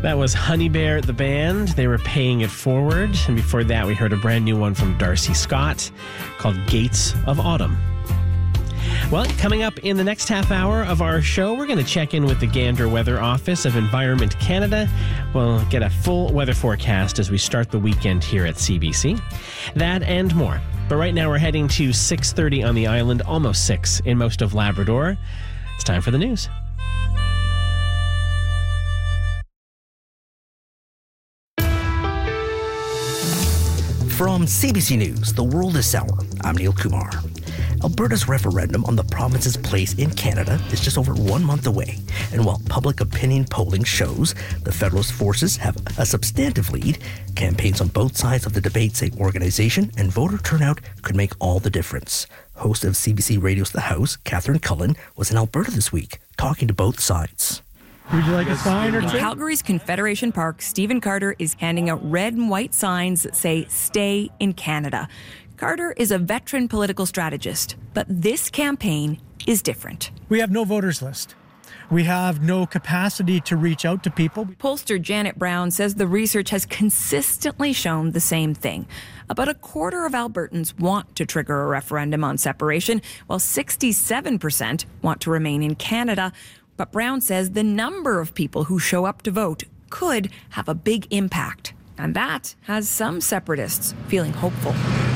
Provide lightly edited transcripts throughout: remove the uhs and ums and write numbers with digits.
That was Honey Bear, the band. They were Paying It Forward. And before that, we heard a brand new one from Darcy Scott called Gates of Autumn. Well, coming up in the next half hour of our show, we're going to check in with the Gander Weather Office of Environment Canada. We'll get a full weather forecast as we start the weekend here at CBC. That and more. But right now we're heading to 6:30 on the island, almost 6 in most of Labrador. It's time for the news. From CBC News, The World is Sour, I'm Neil Kumar. Alberta's referendum on the province's place in Canada is just over 1 month away. And while public opinion polling shows the Federalist forces have a substantive lead, campaigns on both sides of the debate say organization and voter turnout could make all the difference. Host of CBC Radio's The House, Catherine Cullen, was in Alberta this week, talking to both sides. Would you like a sign or two? Calgary's Confederation Park, Stephen Carter is handing out red and white signs that say, "Stay in Canada." Carter is a veteran political strategist, but this campaign is different. We have no voters list. We have no capacity to reach out to people. Pollster Janet Brown says the research has consistently shown the same thing. About a quarter of Albertans want to trigger a referendum on separation, while 67% want to remain in Canada. But Brown says the number of people who show up to vote could have a big impact. And that has some separatists feeling hopeful.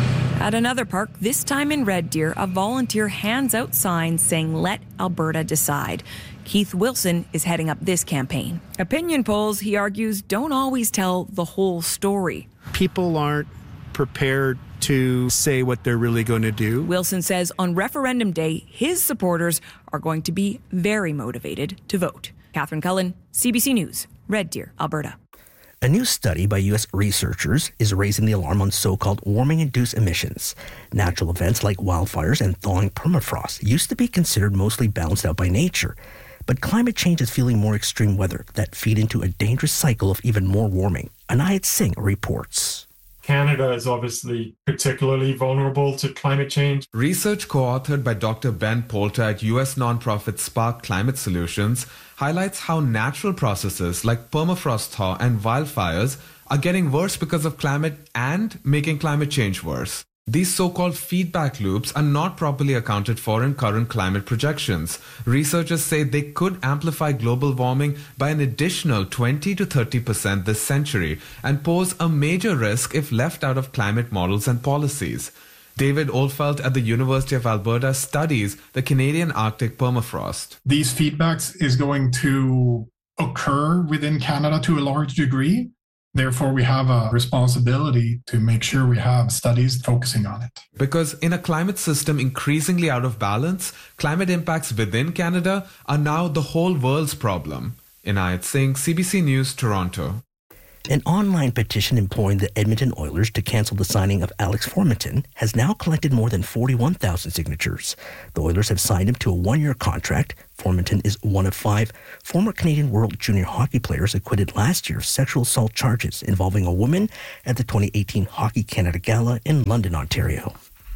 At another park, this time in Red Deer, a volunteer hands out signs saying, "Let Alberta decide." Keith Wilson is heading up this campaign. Opinion polls, he argues, don't always tell the whole story. People aren't prepared to say what they're really going to do. Wilson says on referendum day, his supporters are going to be very motivated to vote. Catherine Cullen, CBC News, Red Deer, Alberta. A new study by U.S. researchers is raising the alarm on so-called warming-induced emissions. Natural events like wildfires and thawing permafrost used to be considered mostly balanced out by nature. But climate change is fueling more extreme weather that feed into a dangerous cycle of even more warming. Anayat Singh reports. Canada is obviously particularly vulnerable to climate change. Research co-authored by Dr. Ben Polter at U.S. nonprofit Spark Climate Solutions highlights how natural processes like permafrost thaw and wildfires are getting worse because of climate and making climate change worse. These so-called feedback loops are not properly accounted for in current climate projections. Researchers say they could amplify global warming by an additional 20 to 30% this century and pose a major risk if left out of climate models and policies. David Oldfelt at the University of Alberta studies the Canadian Arctic permafrost. These feedbacks is going to occur within Canada to a large degree. Therefore, we have a responsibility to make sure we have studies focusing on it. Because in a climate system increasingly out of balance, climate impacts within Canada are now the whole world's problem. Inayat Singh, CBC News, Toronto. An online petition imploring the Edmonton Oilers to cancel the signing of Alex Formenton has now collected more than 41,000 signatures. The Oilers have signed him to a 1-year contract. Formenton is one of 5 former Canadian World Junior Hockey players acquitted last year of sexual assault charges involving a woman at the 2018 Hockey Canada Gala in London, Ontario.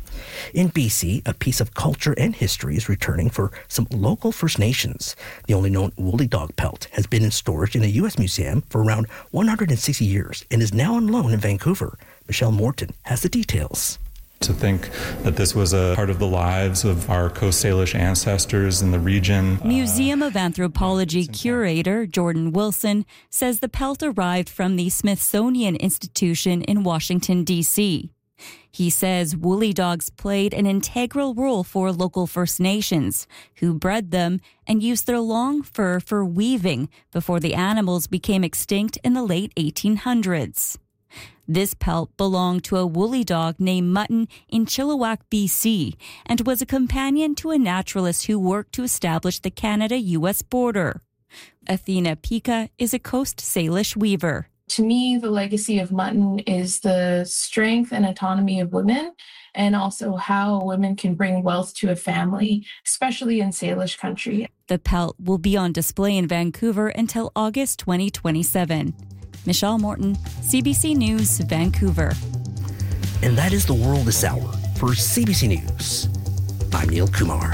In BC, a piece of culture and history is returning for some local First Nations. The only known woolly dog pelt has been in storage in a U.S. museum for around 160 years and is now on loan in Vancouver. Michelle Morton has the details. To think that this was a part of the lives of our Coast Salish ancestors in the region. Museum of Anthropology curator Jordan Wilson says the pelt arrived from the Smithsonian Institution in Washington, D.C. He says woolly dogs played an integral role for local First Nations, who bred them and used their long fur for weaving before the animals became extinct in the late 1800s. This pelt belonged to a woolly dog named Mutton in Chilliwack, BC, and was a companion to a naturalist who worked to establish the Canada-U.S. border. Athena Pika is a Coast Salish weaver. To me, the legacy of Mutton is the strength and autonomy of women, and also how women can bring wealth to a family, especially in Salish country. The pelt will be on display in Vancouver until August 2027. Michelle Morton, CBC News, Vancouver. And that is The World this hour. For CBC News, I'm Neil Kumar.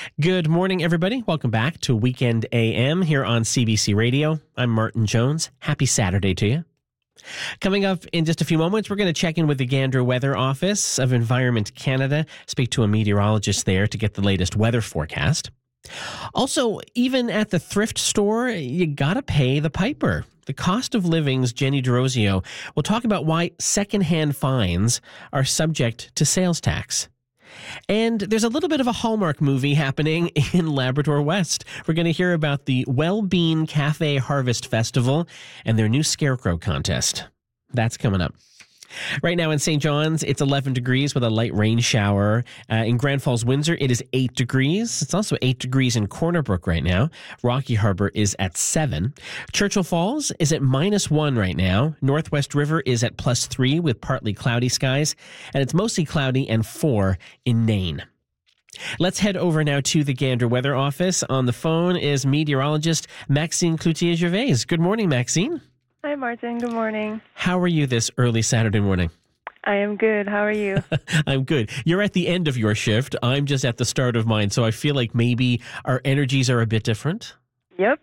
Good morning, everybody. Welcome back to Weekend AM here on CBC Radio. I'm Martin Jones. Happy Saturday to you. Coming up in just a few moments, we're going to check in with the Gander Weather Office of Environment Canada, speak to a meteorologist there to get the latest weather forecast. Also, even at the thrift store, you got to pay the piper. The Cost of Living's Jenny DeRosio will talk about why secondhand finds are subject to sales tax. And there's a little bit of a Hallmark movie happening in Labrador West. We're going to hear about the Wellbean Cafe Harvest Festival and their new Scarecrow contest. That's coming up. Right now in St. John's, it's 11 degrees with a light rain shower. In Grand Falls, Windsor, it is 8 degrees. It's also 8 degrees in Corner Brook right now. Rocky Harbour is at 7. Churchill Falls is at -1 right now. Northwest River is at +3 with partly cloudy skies. And it's mostly cloudy and 4 in Nain. Let's head over now to the Gander Weather Office. On the phone is meteorologist Maxine Cloutier-Gervais. Good morning, Maxine. Hi, Martin. Good morning. How are you this early Saturday morning? I am good. How are you? I'm good. You're at the end of your shift. I'm just at the start of mine, so I feel like maybe our energies are a bit different. Yep.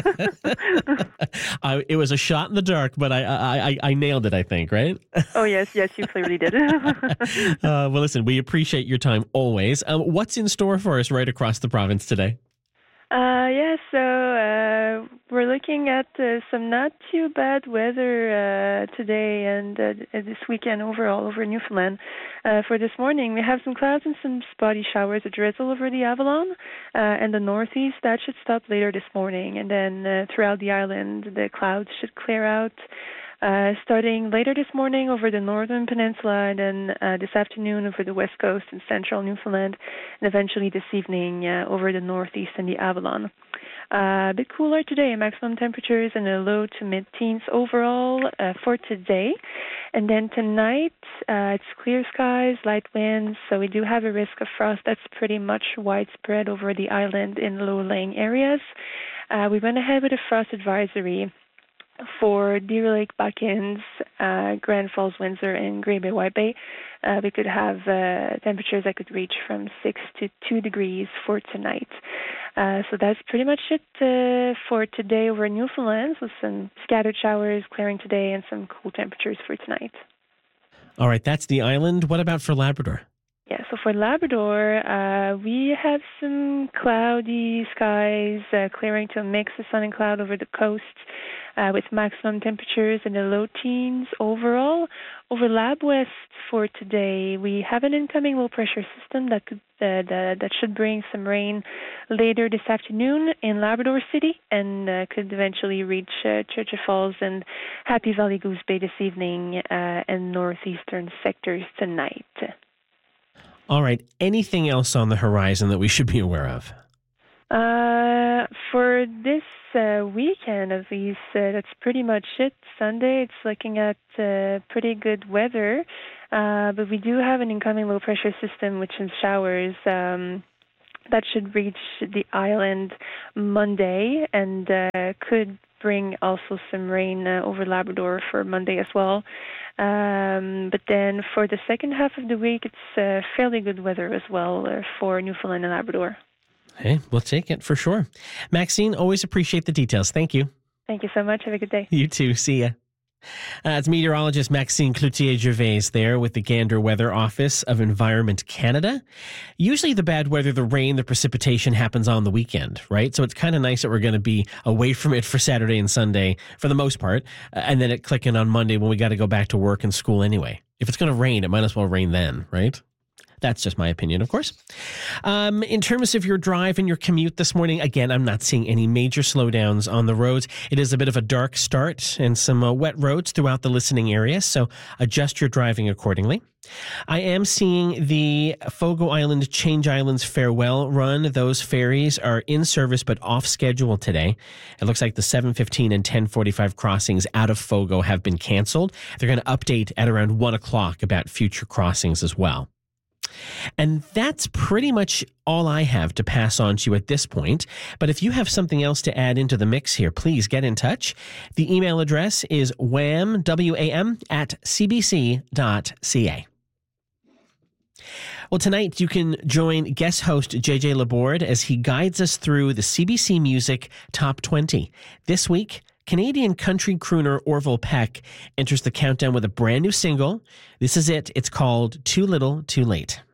It was a shot in the dark, but I nailed it, I think, right? Oh, yes, you clearly did. Well, listen, we appreciate your time always. What's in store for us right across the province today? So we're looking at some not too bad weather today and this weekend overall over Newfoundland. For this morning, we have some clouds and some spotty showers, a drizzle over the Avalon and the northeast. That should stop later this morning. And then throughout the island, the clouds should clear out. Starting later this morning over the northern peninsula, and then this afternoon over the west coast and central Newfoundland, and eventually this evening over the northeast and the Avalon. A bit cooler today, maximum temperatures in the low to mid-teens overall for today. And then tonight, it's clear skies, light winds, so we do have a risk of frost that's pretty much widespread over the island in low-lying areas. We went ahead with a frost advisory for Deer Lake, Buckins, Grand Falls, Windsor, and Grey Bay, White Bay. We could have temperatures that could reach from 6 to 2 degrees for tonight. So that's pretty much it for today over Newfoundland. So some scattered showers clearing today and some cool temperatures for tonight. All right, that's the island. What about for Labrador? Yeah, so for Labrador, we have some cloudy skies clearing to a mix of sun and cloud over the coast with maximum temperatures in the low teens overall. Over Lab West for today, we have an incoming low-pressure system that should bring some rain later this afternoon in Labrador City and could eventually reach Churchill Falls and Happy Valley Goose Bay this evening and northeastern sectors tonight. All right. Anything else on the horizon that we should be aware of? For this weekend, at least, that's pretty much it. Sunday, it's looking at pretty good weather, but we do have an incoming low-pressure system with some showers that should reach the island Monday and could bring also some rain over Labrador for Monday as well. But then for the second half of the week, it's fairly good weather as well for Newfoundland and Labrador. Hey, we'll take it for sure. Maxine, always appreciate the details. Thank you. Thank you so much. Have a good day. You too. See ya. It's meteorologist Maxine Cloutier-Gervais there with the Gander Weather Office of Environment Canada. Usually the bad weather, the rain, the precipitation happens on the weekend, right? So it's kind of nice that we're going to be away from it for Saturday and Sunday for the most part, and then it clicking on Monday when we got to go back to work and school anyway. If it's going to rain, it might as well rain then, right? That's just my opinion, of course. In terms of your drive and your commute this morning, again, I'm not seeing any major slowdowns on the roads. It is a bit of a dark start and some wet roads throughout the listening area, so adjust your driving accordingly. I am seeing the Fogo Island Change Islands Farewell run. Those ferries are in service but off schedule today. It looks like the 7:15 and 10:45 crossings out of Fogo have been canceled. They're going to update at around 1 o'clock about future crossings as well. And that's pretty much all I have to pass on to you at this point. But if you have something else to add into the mix here, please get in touch. The email address is wam@cbc.ca. Well, tonight you can join guest host JJ Laborde as he guides us through the CBC Music Top 20. This week, Canadian country crooner Orville Peck enters the countdown with a brand new single. This is it. It's called Too Little, Too Late.